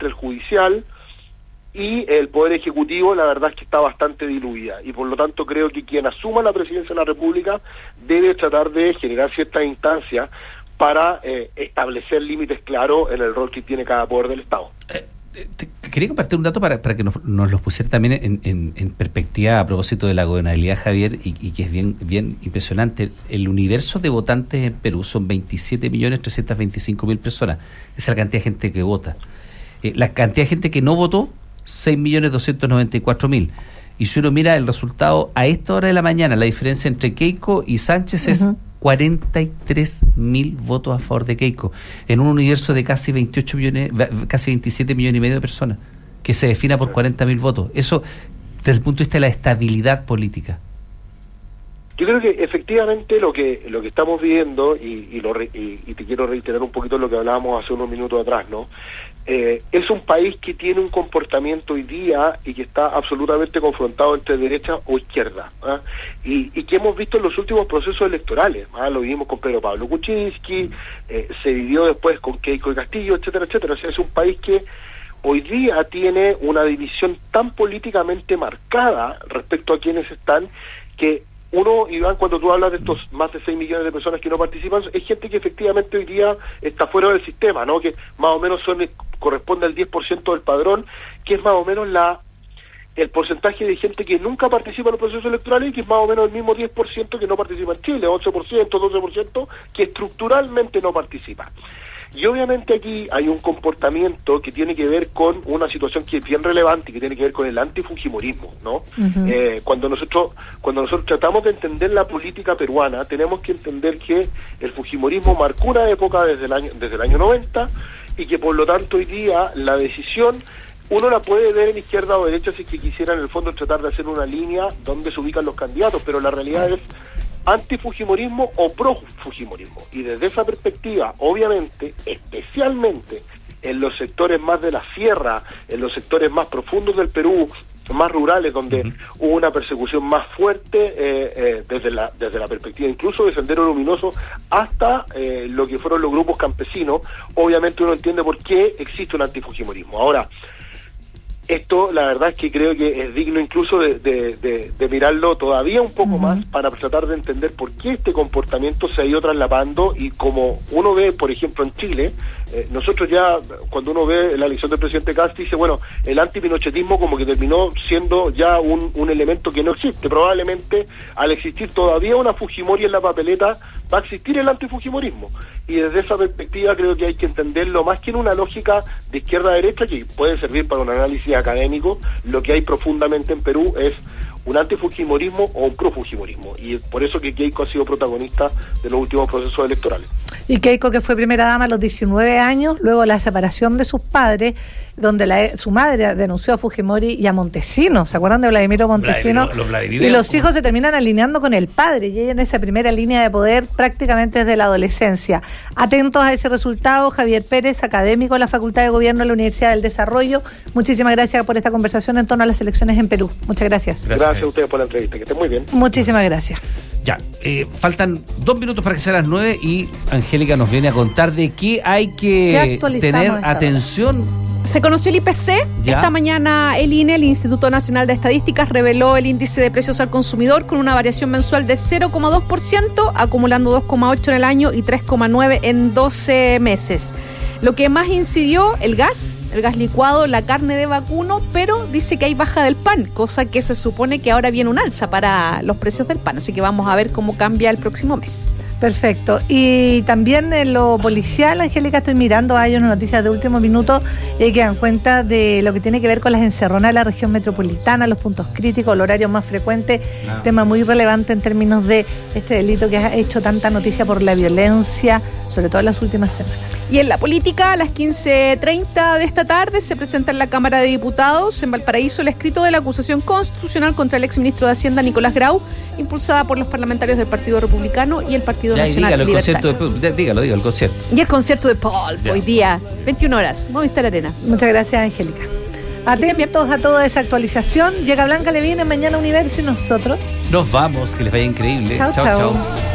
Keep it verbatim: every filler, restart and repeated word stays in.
entre el judicial y el Poder Ejecutivo, la verdad es que está bastante diluida, y por lo tanto creo que quien asuma la presidencia de la República debe tratar de generar ciertas instancias para eh, establecer límites claros en el rol que tiene cada poder del Estado. Eh, te, quería compartir un dato para, para que nos, nos los pusiera también en, en, en perspectiva a propósito de la gobernabilidad, Javier, y, y que es bien, bien impresionante. El universo de votantes en Perú son veintisiete millones trescientos veinticinco mil personas. Esa es la cantidad de gente que vota. Eh, la cantidad de gente que no votó, seis millones doscientos noventa y cuatro mil. Y si uno mira el resultado a esta hora de la mañana, la diferencia entre Keiko y Sánchez es uh-huh. cuarenta y tres mil votos a favor de Keiko, en un universo de casi veintiocho millones, casi veintisiete millones y medio de personas, que se defina por cuarenta mil votos. Eso, desde el punto de vista de la estabilidad política. Yo creo que efectivamente lo que lo que estamos viendo, y, y, lo re, y, y te quiero reiterar un poquito lo que hablábamos hace unos minutos atrás, ¿no? Eh, es un país que tiene un comportamiento hoy día y que está absolutamente confrontado entre derecha o izquierda, ¿eh? y, y que hemos visto en los últimos procesos electorales, ¿eh? Lo vimos con Pedro Pablo Kuczynski, eh, se vivió después con Keiko y Castillo, etcétera, etcétera. O sea, es un país que hoy día tiene una división tan políticamente marcada respecto a quienes están, que uno, Iván, cuando tú hablas de estos más de seis millones de personas que no participan, es gente que efectivamente hoy día está fuera del sistema, ¿no? Que más o menos son, corresponde al diez por ciento del padrón, que es más o menos la el porcentaje de gente que nunca participa en los procesos electorales, y que es más o menos el mismo diez por ciento que no participa en Chile, once por ciento, doce por ciento, que estructuralmente no participa. Y obviamente aquí hay un comportamiento que tiene que ver con una situación que es bien relevante, que tiene que ver con el antifujimorismo, ¿no? Uh-huh. Eh, cuando nosotros cuando nosotros tratamos de entender la política peruana, tenemos que entender que el fujimorismo marcó una época desde el año desde el año noventa, y que por lo tanto hoy día la decisión uno la puede ver en izquierda o derecha, si es que quisiera en el fondo tratar de hacer una línea donde se ubican los candidatos, pero la realidad es antifujimorismo o pro-fujimorismo. Y desde esa perspectiva, obviamente, especialmente en los sectores más de la sierra, en los sectores más profundos del Perú, más rurales, donde uh-huh. hubo una persecución más fuerte eh, eh, desde la desde la perspectiva incluso de Sendero Luminoso hasta eh, lo que fueron los grupos campesinos, obviamente uno entiende por qué existe un antifujimorismo. Ahora, esto la verdad es que creo que es digno incluso de, de, de, de mirarlo todavía un poco uh-huh. más, para tratar de entender por qué este comportamiento se ha ido traslapando. Y como uno ve, por ejemplo, en Chile, eh, nosotros ya, cuando uno ve la elección del presidente Kast, dice, bueno, el antipinochetismo como que terminó siendo ya un, un elemento que no existe. Probablemente, al existir todavía una Fujimori en la papeleta, va a existir el antifujimorismo. Y desde esa perspectiva creo que hay que entenderlo más que en una lógica de izquierda a derecha, que puede servir para un análisis académico. Lo que hay profundamente en Perú es un antifujimorismo o un profujimorismo, y por eso que Keiko ha sido protagonista de los últimos procesos electorales. Y Keiko, que fue primera dama a los diecinueve años, luego la separación de sus padres, donde la, su madre denunció a Fujimori y a Montesinos, ¿se acuerdan de Vladimiro Montesinos? Vladimiro, los Vladimiro, y los hijos se terminan alineando con el padre, y ella en esa primera línea de poder prácticamente desde la adolescencia. Atentos a ese resultado. Javier Pérez, académico de la Facultad de Gobierno de la Universidad del Desarrollo, muchísimas gracias por esta conversación en torno a las elecciones en Perú. Muchas gracias. Gracias, gracias a ustedes por la entrevista, que estén muy bien. Muchísimas gracias. Ya, eh, faltan dos minutos para que sean las nueve, y Angélica nos viene a contar de qué hay que ¿Qué tener atención. Hora? Se conoció el I P C. ¿Ya? Esta mañana el I N E, el Instituto Nacional de Estadísticas, reveló el índice de precios al consumidor con una variación mensual de cero coma dos por ciento, acumulando dos coma ocho por ciento en el año y tres coma nueve por ciento en doce meses. Lo que más incidió, el gas, el gas licuado, la carne de vacuno, pero dice que hay baja del pan, cosa que se supone que ahora viene un alza para los precios del pan, así que vamos a ver cómo cambia el próximo mes. Perfecto. Y también en lo policial, Angélica, estoy mirando, hay unas noticias de último minuto eh, que dan cuenta de lo que tiene que ver con las encerronas de la región metropolitana, los puntos críticos, el horario más frecuente, no. tema muy relevante en términos de este delito que ha hecho tanta noticia por la violencia, sobre todo en las últimas semanas. Y en la política, a las quince treinta de esta tarde, se presenta en la Cámara de Diputados, en Valparaíso, el escrito de la acusación constitucional contra el exministro de Hacienda, Nicolás Grau, impulsada por los parlamentarios del Partido Republicano y el Partido ya, Nacional dígalo, Libertario. El concierto de, dígalo, dígalo, el concierto. Y el concierto de Paul, ya. Hoy día, veintiuna horas, Movistar Arena. Muchas gracias, Angélica. Atentos a toda esa actualización. Llega Blanca Levine en Mañana Universo y nosotros nos vamos, que les vaya increíble. Chao, chao. chao.